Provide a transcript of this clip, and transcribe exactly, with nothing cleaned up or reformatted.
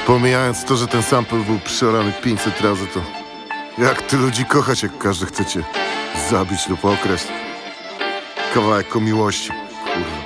Pomijając to, że ten sample był przeorany pięćset razy, to jak ty ludzi kochać, jak każdy chcecie zabić lub okraść? Kawałek o miłości, kurwa.